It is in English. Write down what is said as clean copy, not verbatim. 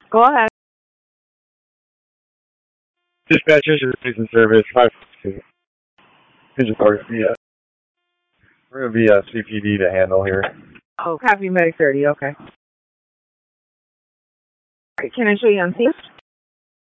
Go ahead. Dispatchers refusing service 542. Yeah. We're gonna be a CPD to handle here. Oh, copy medic 30. Okay. All right, can I show you on scene?